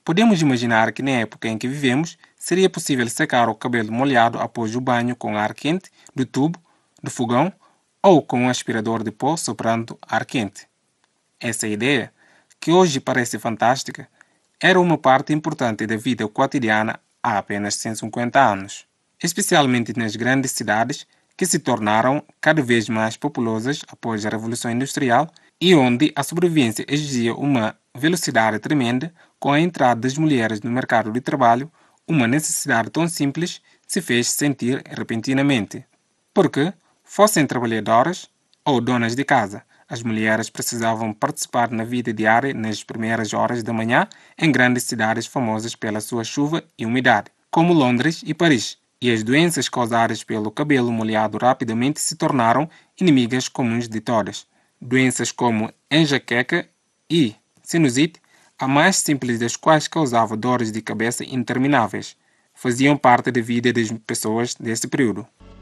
Podemos imaginar que na época em que vivemos, seria possível secar o cabelo molhado após o banho com ar quente do tubo, do fogão ou com um aspirador de pó soprando ar quente. Essa ideia, que hoje parece fantástica, era uma parte importante da vida cotidiana há apenas 150 anos, especialmente nas grandes cidades que se tornaram cada vez mais populosas após a Revolução Industrial e onde a sobrevivência exigia uma velocidade tremenda. Com a entrada das mulheres no mercado de trabalho, uma necessidade tão simples se fez sentir repentinamente. Porque, fossem trabalhadoras ou donas de casa, as mulheres precisavam participar na vida diária nas primeiras horas da manhã em grandes cidades famosas pela sua chuva e umidade, como Londres e Paris, e as doenças causadas pelo cabelo molhado rapidamente se tornaram inimigas comuns de todas. Doenças como enxaqueca e sinusite, a mais simples das quais causava dores de cabeça intermináveis, faziam parte da vida das pessoas desse período.